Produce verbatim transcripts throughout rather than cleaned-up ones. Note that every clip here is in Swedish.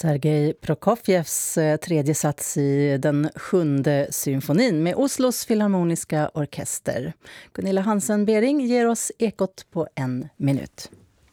Sergej Prokofjevs tredje sats i den sjunde symfonin med Oslos Filharmoniska Orkester. Gunilla Hansen-Bering ger oss ekot på en minut.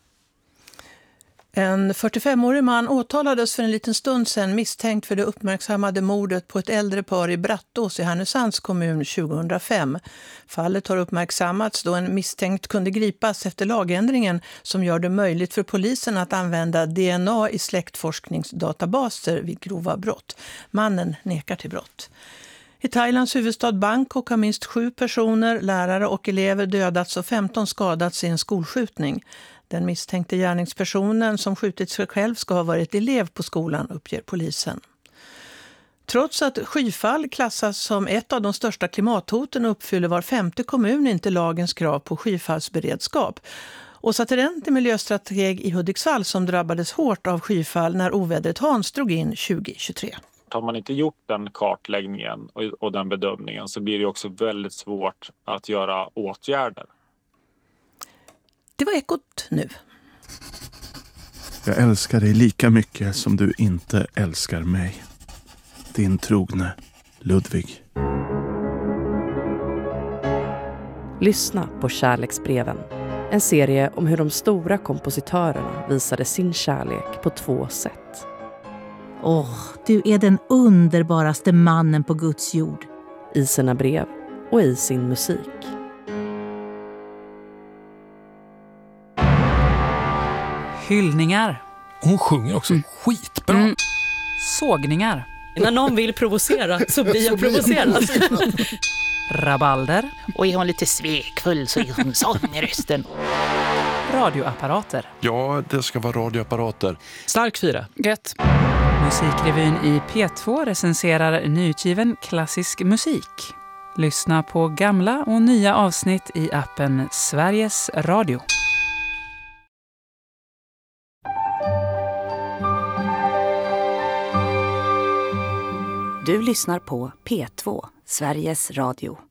En fyrtiofemårig man åtalades för en liten stund sedan misstänkt för det uppmärksammade mordet på ett äldre par i Brattås i Härnösands kommun tjugohundrafem. Fallet har uppmärksammats då en misstänkt kunde gripas efter lagändringen som gör det möjligt för polisen att använda D N A i släktforskningsdatabaser vid grova brott. Mannen nekar till brott. I Thailands huvudstad Bangkok har minst sju personer, lärare och elever dödats och femton skadats i en skolskjutning. Den misstänkte gärningspersonen som skjutit sig själv ska ha varit elev på skolan, uppger polisen. Trots att skyfall klassas som ett av de största klimathoten uppfyller var femte kommun inte lagens krav på skyfallsberedskap. Åsa Terent är miljöstrateg i Hudiksvall som drabbades hårt av skyfall när ovädret Hans drog in tjugohundratjugotre. Har man inte gjort den kartläggningen och, och den bedömningen så blir det också väldigt svårt att göra åtgärder. Det var ekot nu. Jag älskar dig lika mycket som du inte älskar mig. Din trogne Ludvig. Lyssna på Kärleksbreven. En serie om hur de stora kompositörerna visade sin kärlek på två sätt. Åh, oh, du är den underbaraste mannen på Guds jord. I sina brev och i sin musik. Hyllningar. Hon sjunger också mm. skitbra. Mm. Sågningar. När någon vill provocera så blir jag provocerad. Rabalder. Och är hon lite svekfull så är hon sån i rösten. Radioapparater. Ja, det ska vara radioapparater. Stark fyra. Gött. Musikrevyn i P två recenserar nyutgiven klassisk musik. Lyssna på gamla och nya avsnitt i appen Sveriges Radio. Du lyssnar på P två, Sveriges Radio.